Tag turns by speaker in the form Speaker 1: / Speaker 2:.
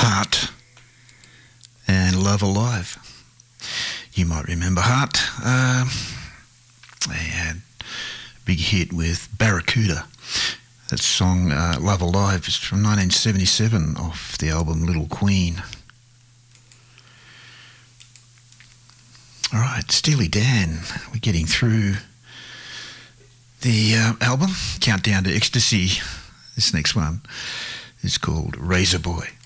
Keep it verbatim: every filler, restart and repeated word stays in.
Speaker 1: Heart and Love Alive. You might remember Heart. Uh, they had a big hit with Barracuda. That song, uh, Love Alive, is from nineteen seventy-seven off the album Little Queen. All right, Steely Dan. We're getting through the uh, album, Countdown to Ecstasy. This next one is called Razor Boy.